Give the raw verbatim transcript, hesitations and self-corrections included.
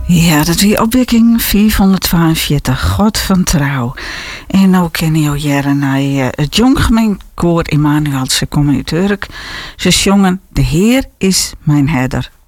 Ja, dat wie opwekking vierhonderdtweeënveertig, God van trouw. En nou kennen jou jaren naar uh, het jonggemeenkoor Immanuelse Communiturk. Ze zongen, de Heer is mijn herder.